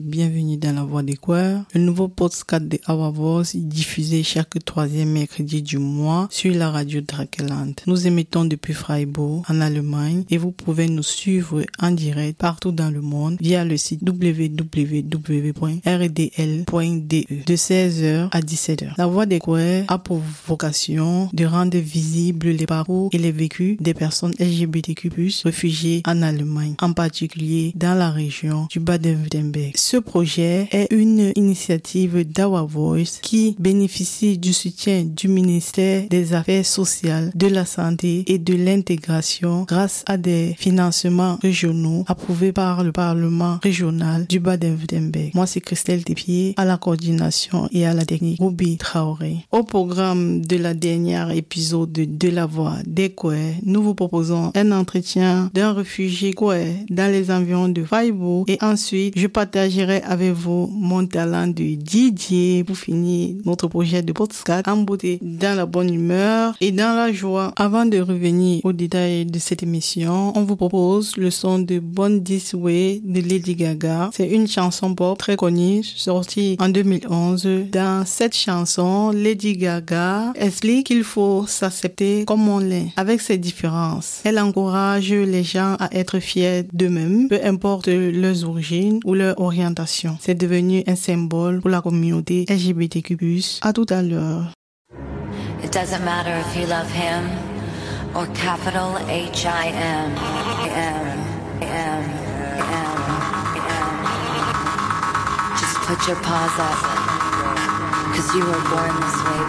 Bienvenue dans La Voix des Queers, le nouveau podcast de Our Voice diffusé chaque troisième mercredi du mois sur la radio Drakeland. Nous émettons depuis Freiburg, en Allemagne, et vous pouvez nous suivre en direct partout dans le monde via le site www.rdl.de de 16h à 17h. La Voix des Queers a pour vocation de rendre visibles les parcours et les vécus des personnes LGBTQ+, réfugiées en Allemagne, en particulier dans la région du Bade-Württemberg. Ce projet est une initiative d'Our Voice qui bénéficie du soutien du ministère des Affaires sociales, de la santé et de l'intégration grâce à des financements régionaux approuvés par le Parlement régional du Bade-Württemberg. Moi, c'est Christelle Tepier à la coordination et à la technique Ruby Traoré. Au programme de la dernière épisode de La Voix des Queers, nous vous proposons un entretien d'un réfugié queer dans les environs de Freiburg et ensuite je partagerai avec vous mon talent de DJ pour finir notre projet de podcast en beauté, dans la bonne humeur et dans la joie. Avant de revenir aux détails de cette émission, on vous propose le son de Born This Way de Lady Gaga. C'est une chanson pop très connue, sortie en 2011. Dans cette chanson, Lady Gaga explique qu'il faut s'accepter comme on l'est, avec ses différences. Elle encourage les gens à être fiers d'eux-mêmes, peu importe leurs origines ou leur orientation. C'est devenu un symbole pour la communauté LGBTQ+. À tout à l'heure. It doesn't matter if you love him or capital H-I-M. Just put your paws up, 'cause you were born this way,